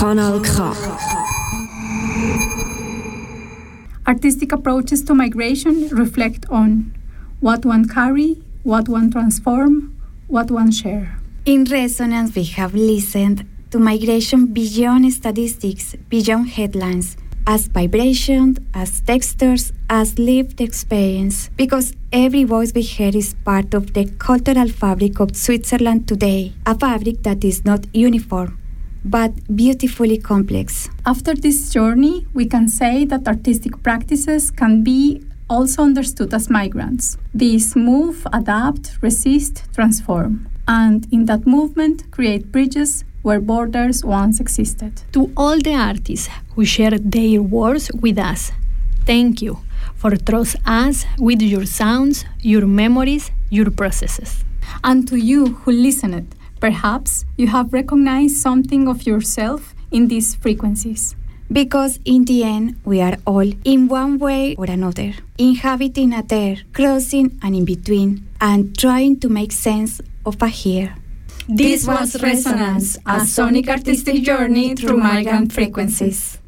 Kanal K. Artistic approaches to migration reflect on what one carry, what one transform, what one share. In Resonance, we have listened to migration beyond statistics, beyond headlines, as vibration, as textures, as lived experience, because every voice we hear is part of the cultural fabric of Switzerland today, a fabric that is not uniform, but beautifully complex. After this journey, we can say that artistic practices can be also understood as migrants. These move, adapt, resist, transform, and in that movement create bridges where borders once existed. To all the artists who shared their words with us, thank you for trust us with your sounds, your memories, your processes. And to you who listened, perhaps you have recognized something of yourself in these frequencies. Because in the end, we are all, in one way or another, inhabiting a there, crossing an in-between, and trying to make sense of a here. This was Resonance, a sonic artistic journey through migrant frequencies.